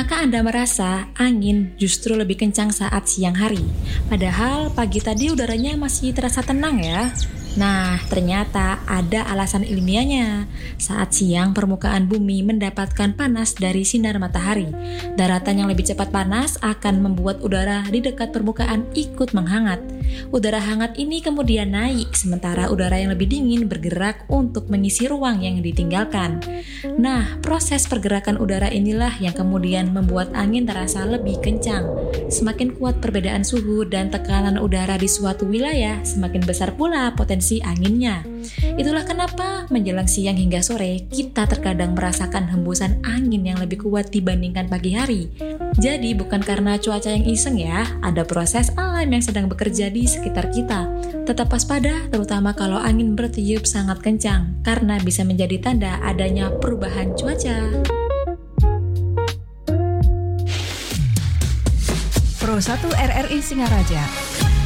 Pernahkah Anda merasa angin justru lebih kencang saat siang hari? Padahal pagi tadi udaranya masih terasa tenang ya. Nah, ternyata ada alasan ilmiahnya. Saat siang permukaan bumi mendapatkan panas dari sinar matahari. Daratan yang lebih cepat panas akan membuat udara di dekat permukaan ikut menghangat. Udara hangat ini kemudian naik, sementara udara yang lebih dingin bergerak untuk mengisi ruang yang ditinggalkan. Nah, proses pergerakan udara inilah yang kemudian membuat angin terasa lebih kencang. Semakin kuat perbedaan suhu dan tekanan udara di suatu wilayah, semakin besar pula potensi anginnya. Itulah kenapa menjelang siang hingga sore, kita terkadang merasakan hembusan angin yang lebih kuat dibandingkan pagi hari. Jadi bukan karena cuaca yang iseng ya, ada proses alam yang sedang bekerja di sekitar kita. Tetap waspada, terutama kalau angin bertiup sangat kencang, karena bisa menjadi tanda adanya perubahan cuaca. Pro 1 RRI Singaraja